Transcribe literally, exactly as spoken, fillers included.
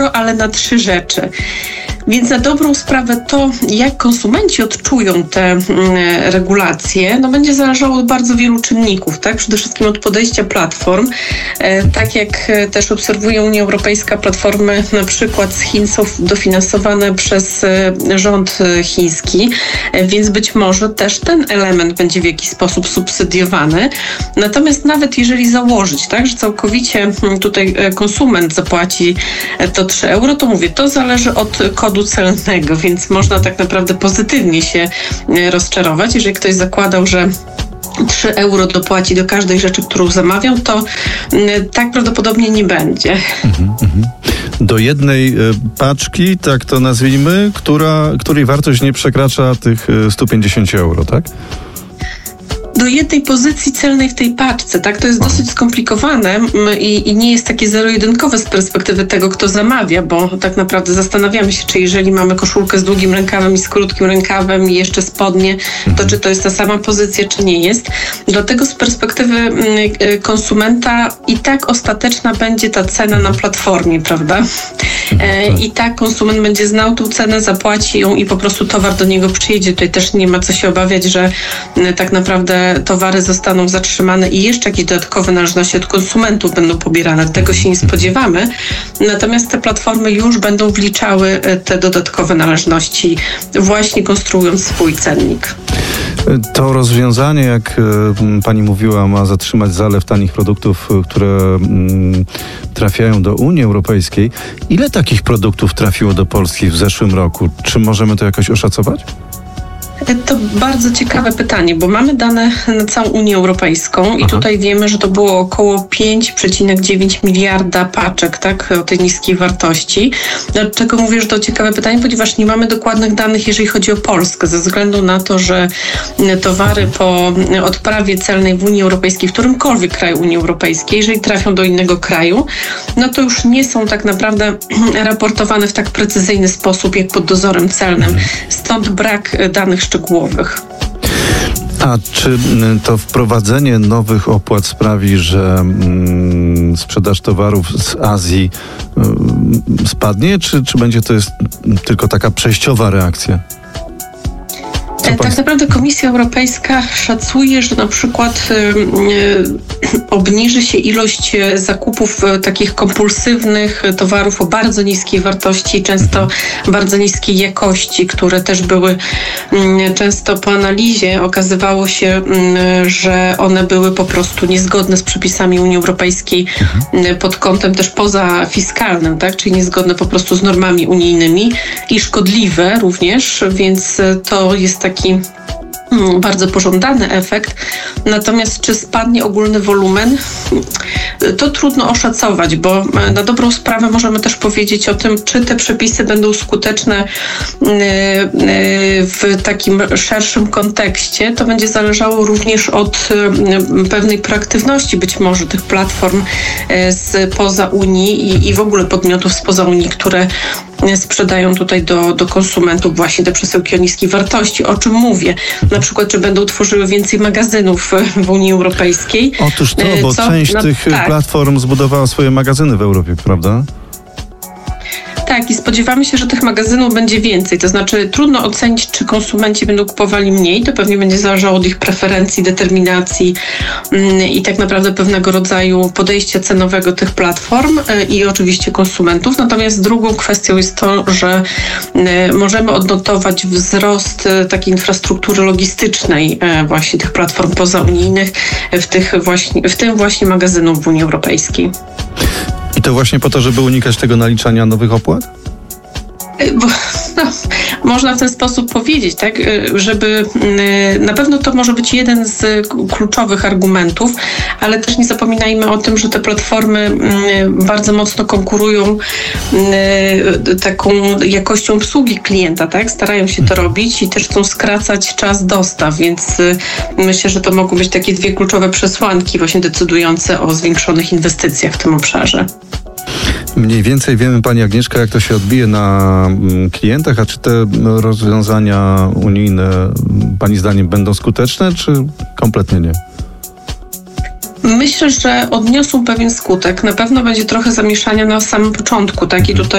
euro, ale na trzy rzeczy. Więc na dobrą sprawę to, jak konsumenci odczują te regulacje, no będzie zależało od bardzo wielu czynników, tak? Przede wszystkim od podejścia platform. Tak jak też obserwuje Unia Europejska, platformy na przykład z Chin są dofinansowane przez rząd chiński, więc być może też ten element będzie w jakiś sposób subsydiowany. Natomiast nawet jeżeli założyć, tak, że całkowicie tutaj konsument zapłaci to trzy euro, to mówię, to zależy od kodu celnego, więc można tak naprawdę pozytywnie się rozczarować. Jeżeli ktoś zakładał, że trzy euro dopłaci do każdej rzeczy, którą zamawiam, to tak prawdopodobnie nie będzie. Mhm, mhm. Do jednej paczki, tak to nazwijmy, która, której wartość nie przekracza tych sto pięćdziesiąt euro, tak? Do jednej pozycji celnej w tej paczce, tak? To jest dosyć skomplikowane i, i nie jest takie zero-jedynkowe z perspektywy tego, kto zamawia, bo tak naprawdę zastanawiamy się, czy jeżeli mamy koszulkę z długim rękawem i z krótkim rękawem i jeszcze spodnie, to czy to jest ta sama pozycja, czy nie jest. Dlatego z perspektywy konsumenta i tak ostateczna będzie ta cena na platformie, prawda? I tak konsument będzie znał tą cenę, zapłaci ją i po prostu towar do niego przyjedzie. Tutaj też nie ma co się obawiać, że tak naprawdę towary zostaną zatrzymane i jeszcze jakieś dodatkowe należności od konsumentów będą pobierane. Tego się nie spodziewamy. Natomiast te platformy już będą wliczały te dodatkowe należności, właśnie konstruując swój cennik. To rozwiązanie, jak pani mówiła, ma zatrzymać zalew tanich produktów, które trafiają do Unii Europejskiej. Ile takich produktów trafiło do Polski w zeszłym roku? Czy możemy to jakoś oszacować? To bardzo ciekawe pytanie, bo mamy dane na całą Unię Europejską i Aha. tutaj wiemy, że to było około pięć przecinek dziewięć miliarda paczek, tak, o tej niskiej wartości. Dlaczego mówię, że to ciekawe pytanie? Ponieważ nie mamy dokładnych danych, jeżeli chodzi o Polskę, ze względu na to, że towary po odprawie celnej w Unii Europejskiej, w którymkolwiek kraju Unii Europejskiej, jeżeli trafią do innego kraju, no to już nie są tak naprawdę raportowane w tak precyzyjny sposób, jak pod dozorem celnym. Stąd brak danych szczegółowych. A czy to wprowadzenie nowych opłat sprawi, że mm, sprzedaż towarów z Azji mm, spadnie, czy, czy będzie to jest tylko taka przejściowa reakcja? Tak naprawdę Komisja Europejska szacuje, że na przykład y, obniży się ilość zakupów y, takich kompulsywnych towarów o bardzo niskiej wartości, często bardzo niskiej jakości, które też były y, często po analizie okazywało się, y, że one były po prostu niezgodne z przepisami Unii Europejskiej y, pod kątem też pozafiskalnym, tak? Czyli niezgodne po prostu z normami unijnymi i szkodliwe również, więc y, to jest taki bardzo pożądany efekt. Natomiast czy spadnie ogólny wolumen? To trudno oszacować, bo na dobrą sprawę możemy też powiedzieć o tym, czy te przepisy będą skuteczne w takim szerszym kontekście. To będzie zależało również od pewnej proaktywności być może tych platform spoza Unii i, i w ogóle podmiotów spoza Unii, które sprzedają tutaj do, do konsumentów właśnie te przesyłki o niskiej wartości. O czym mówię? Na przykład, czy będą tworzyły więcej magazynów w Unii Europejskiej. Otóż to, bo Co? część no, tych tak. platform zbudowała swoje magazyny w Europie, prawda? Tak, i spodziewamy się, że tych magazynów będzie więcej. To znaczy trudno ocenić, czy konsumenci będą kupowali mniej. To pewnie będzie zależało od ich preferencji, determinacji yy, i tak naprawdę pewnego rodzaju podejścia cenowego tych platform yy, i oczywiście konsumentów. Natomiast drugą kwestią jest to, że yy, możemy odnotować wzrost yy, takiej infrastruktury logistycznej yy, właśnie tych platform pozaunijnych yy, w, tych właśnie, w tym właśnie magazynów w Unii Europejskiej. I to właśnie po to, żeby unikać tego naliczania nowych opłat? Bo, no, można w ten sposób powiedzieć, tak, żeby na pewno to może być jeden z kluczowych argumentów, ale też nie zapominajmy o tym, że te platformy bardzo mocno konkurują taką jakością obsługi klienta, tak, starają się to robić i też chcą skracać czas dostaw, więc myślę, że to mogą być takie dwie kluczowe przesłanki właśnie decydujące o zwiększonych inwestycjach w tym obszarze. Mniej więcej wiemy, pani Agnieszka, jak to się odbije na klientach, a czy te rozwiązania unijne pani zdaniem będą skuteczne, czy kompletnie nie? Myślę, że odniosą pewien skutek. Na pewno będzie trochę zamieszania na samym początku, tak? I tutaj